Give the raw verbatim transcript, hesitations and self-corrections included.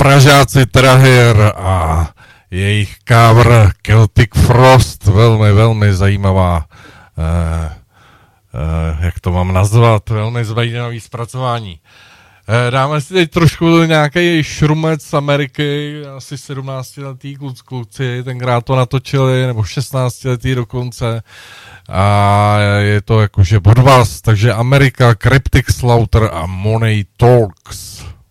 Pražáci Trahir a jejich cover Celtic Frost, velmi, velmi zajímavá, eh, eh, jak to mám nazvat, velmi zajímavý zpracování. Eh, dáme si teď trošku nějaký šrumec z Ameriky, asi sedmnáctiletý kluci, kluci, tenkrát to natočili, nebo šestnáctiletý dokonce, a je to jakože od vás, takže Amerika, Cryptic Slaughter a Money Talks.